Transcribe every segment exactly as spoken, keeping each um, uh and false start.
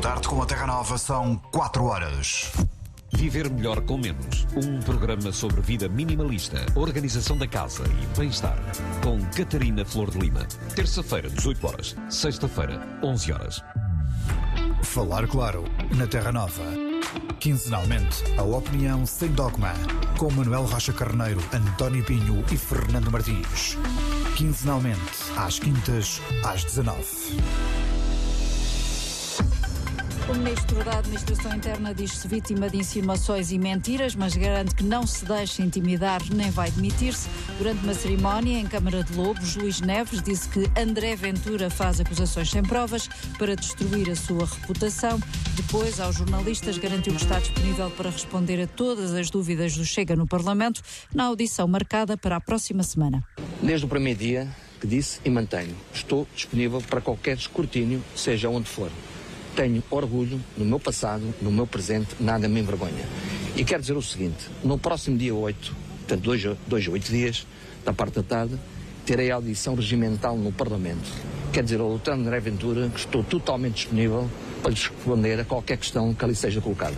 tarde com a Terra Nova são quatro horas. Viver melhor com menos. Um programa sobre vida minimalista, organização da casa e bem-estar. Com Catarina Flor de Lima. Terça-feira, dezoito horas. Sexta-feira, onze horas. Falar claro na Terra Nova. Quinzenalmente, a opinião sem dogma. Com Manuel Rocha Carneiro, António Pinho e Fernando Martins. Quinzenalmente, às quintas, às dezanove. O Ministro da Administração Interna diz-se vítima de insinuações e mentiras, mas garante que não se deixa intimidar nem vai demitir-se. Durante uma cerimónia em Câmara de Lobos, Luís Neves disse que André Ventura faz acusações sem provas para destruir a sua reputação. Depois, aos jornalistas, garantiu que está disponível para responder a todas as dúvidas do Chega no Parlamento, na audição marcada para a próxima semana. Desde o primeiro dia que disse e mantenho, estou disponível para qualquer escrutínio, seja onde for. Tenho orgulho no meu passado, no meu presente, nada me envergonha. E quero dizer o seguinte, no próximo dia oito, portanto dois, dois a oito dias, da parte da tarde, terei a audição regimental no Parlamento. Quero dizer ao doutor André Ventura que estou totalmente disponível para lhes responder a qualquer questão que ali seja colocada.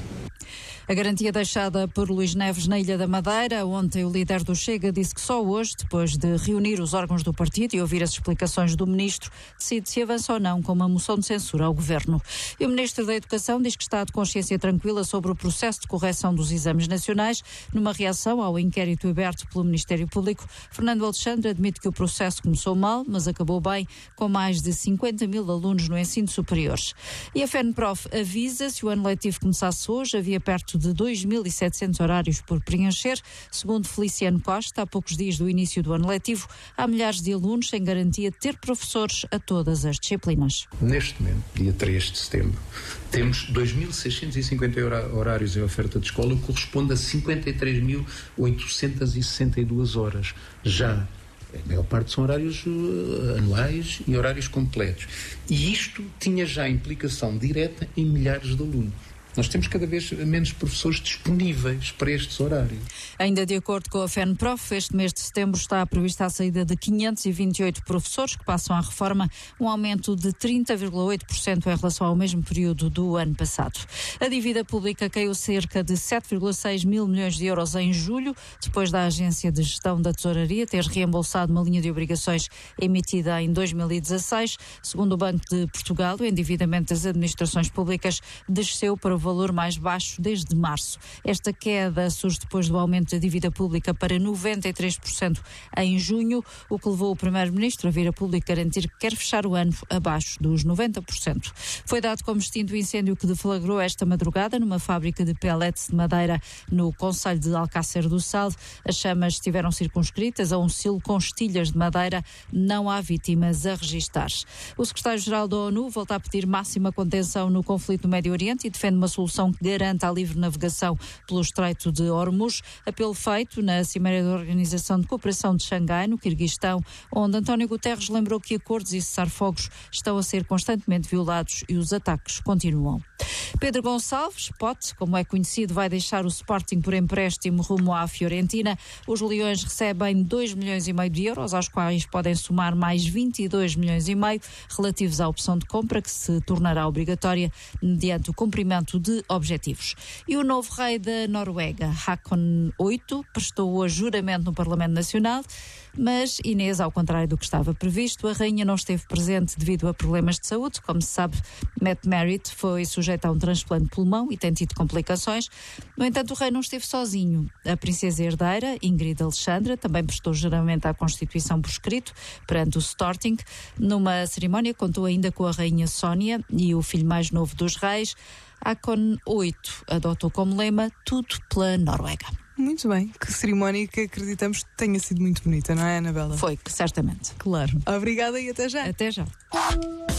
A garantia deixada por Luís Neves na Ilha da Madeira. Ontem o líder do Chega disse que só hoje, depois de reunir os órgãos do partido e ouvir as explicações do ministro, decide se avança ou não com uma moção de censura ao governo. E o ministro da Educação diz que está de consciência tranquila sobre o processo de correção dos exames nacionais. Numa reação ao inquérito aberto pelo Ministério Público, Fernando Alexandre admite que o processo começou mal, mas acabou bem, com mais de cinquenta mil alunos no ensino superior. E a FENPROF avisa, se o ano letivo começasse hoje, havia perto de dois mil e setecentos horários por preencher. Segundo Feliciano Costa, há poucos dias do início do ano letivo, há milhares de alunos sem garantia de ter professores a todas as disciplinas. Neste momento, dia três de setembro, temos dois mil seiscentos e cinquenta horários em oferta de escola, o que corresponde a cinquenta e três mil oitocentas e sessenta e duas horas. Já a maior parte são horários uh, anuais e horários completos. E isto tinha já implicação direta em milhares de alunos. Nós temos cada vez menos professores disponíveis para estes horários. Ainda de acordo com a FENPROF, este mês de setembro está prevista a saída de quinhentos e vinte e oito professores que passam à reforma, um aumento de trinta vírgula oito por cento em relação ao mesmo período do ano passado. A dívida pública caiu cerca de sete vírgula seis mil milhões de euros em julho, depois da Agência de Gestão da Tesouraria ter reembolsado uma linha de obrigações emitida em dois mil e dezasseis. Segundo o Banco de Portugal, o endividamento das administrações públicas desceu para o valor mais baixo desde março. Esta queda surge depois do aumento da dívida pública para noventa e três por cento em junho, o que levou o Primeiro-Ministro a vir a público garantir que quer fechar o ano abaixo dos noventa por cento. Foi dado como extinto o incêndio que deflagrou esta madrugada numa fábrica de pellets de madeira no concelho de Alcácer do Sal. As chamas estiveram circunscritas a um silo com estilhas de madeira. Não há vítimas a registar. O secretário-geral da ONU volta a pedir máxima contenção no conflito no Médio Oriente e defende uma solução que garanta a livre navegação pelo Estreito de Hormuz. Apelo feito na Cimeira da Organização de Cooperação de Xangai, no Quirguistão, onde António Guterres lembrou que acordos e cessar-fogos estão a ser constantemente violados e os ataques continuam. Pedro Gonçalves, Pote, como é conhecido, vai deixar o Sporting por empréstimo rumo à Fiorentina. Os Leões recebem dois milhões e meio de euros, aos quais podem somar mais vinte e dois milhões e meio relativos à opção de compra, que se tornará obrigatória mediante o cumprimento de objetivos. E o novo rei da Noruega, Haakon oito, prestou hoje juramento no Parlamento Nacional, mas Inês, ao contrário do que estava previsto, a rainha não esteve presente devido a problemas de saúde. Como se sabe, Matt Merritt foi sujeito a um transplante de pulmão e tem tido complicações. No entanto, o rei não esteve sozinho. A princesa herdeira, Ingrid Alexandra, também prestou juramento à Constituição por escrito perante o Storting. Numa cerimónia contou ainda com a rainha Sónia e o filho mais novo dos reis. Haakon oito adotou como lema tudo pela Noruega. Muito bem, que cerimónia que acreditamos tenha sido muito bonita, não é, Anabela? Foi, certamente. Claro. Obrigada e até já. Até já.